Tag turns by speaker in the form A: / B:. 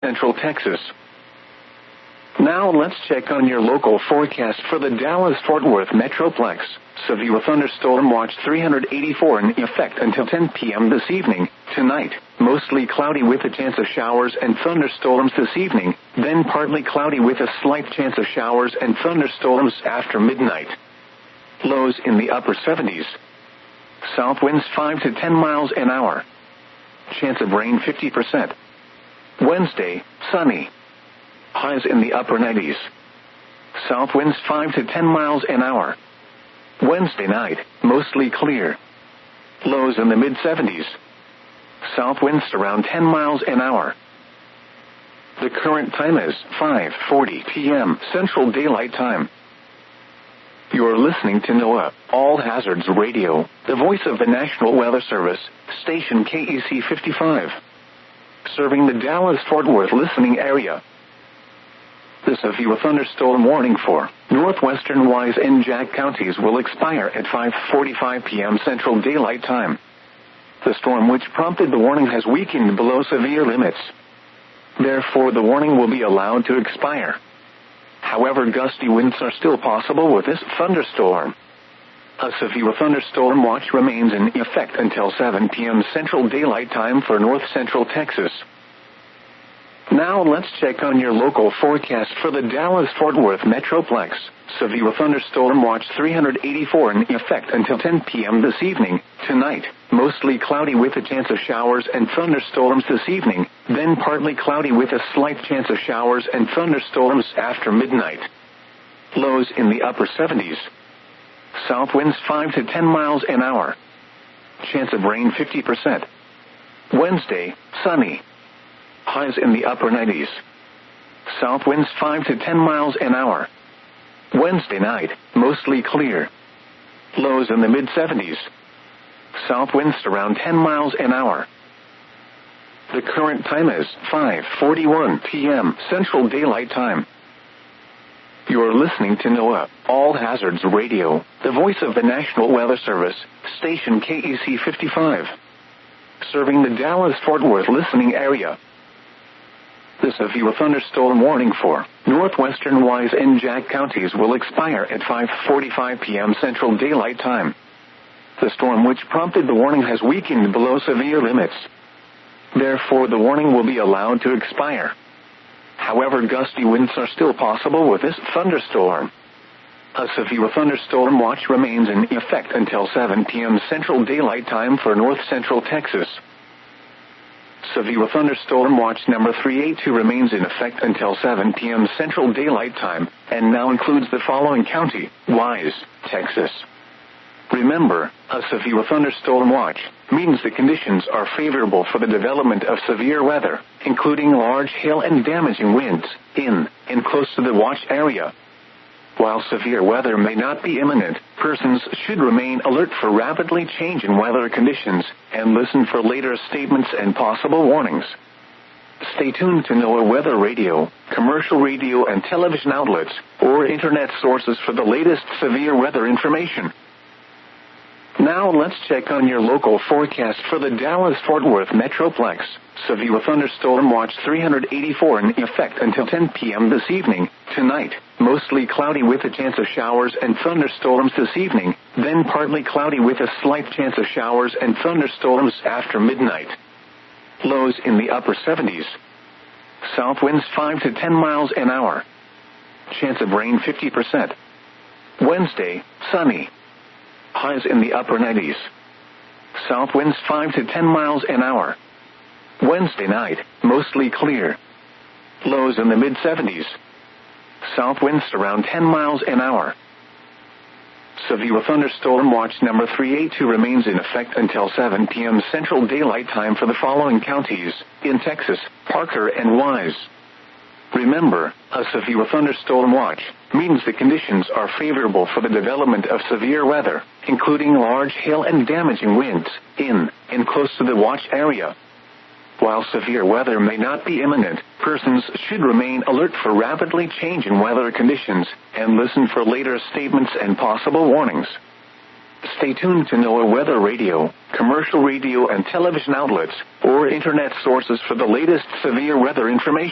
A: Central Texas. Now let's check on your local forecast for the Dallas-Fort Worth Metroplex. Severe thunderstorm watch 384 in effect until 10 p.m. this evening. Tonight, mostly cloudy with a chance of showers and thunderstorms this evening, then partly cloudy with a slight chance of showers and thunderstorms after midnight. Lows in the upper 70s. South winds 5 to 10 miles an hour. Chance of rain 50%. Wednesday, sunny. Highs in the upper 90s. South winds 5 to 10 miles an hour. Wednesday night, mostly clear. Lows in the mid-70s. South winds around 10 miles an hour. The current time is 5:40 p.m. Central Daylight Time. You're listening to NOAA All Hazards Radio, the voice of the National Weather Service, station KEC 55. Serving the Dallas-Fort Worth listening area. The severe thunderstorm warning for northwestern Wise and Jack counties will expire at 5:45 p.m. Central Daylight Time. The storm which prompted the warning has weakened below severe limits. Therefore, the warning will be allowed to expire. However, gusty winds are still possible with this thunderstorm. A severe thunderstorm watch remains in effect until 7 p.m. Central Daylight Time for north central Texas. Now let's check on your local forecast for the Dallas-Fort Worth Metroplex. Severe thunderstorm watch 384 in effect until 10 p.m. this evening. Tonight, mostly cloudy with a chance of showers and thunderstorms this evening, then partly cloudy with a slight chance of showers and thunderstorms after midnight. Lows in the upper 70s. South winds 5 to 10 miles an hour. Chance of rain 50%. Wednesday, sunny. Highs in the upper 90s. South winds 5 to 10 miles an hour. Wednesday night, mostly clear. Lows in the mid-70s. South winds around 10 miles an hour. The current time is 5:41 p.m. Central Daylight Time. You're listening to NOAA All Hazards Radio, the voice of the National Weather Service, station KEC 55. Serving the Dallas-Fort Worth listening area. The severe thunderstorm warning for northwestern Wise and Jack counties will expire at 5:45 p.m. Central Daylight Time. The storm which prompted the warning has weakened below severe limits. Therefore, the warning will be allowed to expire. However, gusty winds are still possible with this thunderstorm. A severe thunderstorm watch remains in effect until 7 p.m. Central Daylight Time for north central Texas. Severe thunderstorm watch number 382 remains in effect until 7 p.m. Central Daylight Time, and now includes the following county: Wise, Texas. Remember, a severe thunderstorm watch means the conditions are favorable for the development of severe weather, including large hail and damaging winds, in and close to the watch area. While severe weather may not be imminent, persons should remain alert for rapidly changing weather conditions and listen for later statements and possible warnings. Stay tuned to NOAA Weather Radio, commercial radio and television outlets, or internet sources for the latest severe weather information. Now let's check on your local forecast for the Dallas-Fort Worth Metroplex. Severe thunderstorm watch 384 in effect until 10 p.m. this evening. Tonight, mostly cloudy with a chance of showers and thunderstorms this evening, then partly cloudy with a slight chance of showers and thunderstorms after midnight. Lows in the upper 70s. South winds 5 to 10 miles an hour. Chance of rain 50%. Wednesday, sunny. Highs in the upper 90s. South winds 5 to 10 miles an hour. Wednesday night, mostly clear. Lows in the mid-70s. South winds around 10 miles an hour. Severe thunderstorm watch number 382 remains in effect until 7 p.m. Central Daylight Time for the following counties in Texas: Parker and Wise. Remember, a severe thunderstorm watch means the conditions are favorable for the development of severe weather, including large hail and damaging winds, in and close to the watch area. While severe weather may not be imminent, persons should remain alert for rapidly changing weather conditions and listen for later statements and possible warnings. Stay tuned to NOAA Weather Radio, commercial radio and television outlets, or internet sources for the latest severe weather information.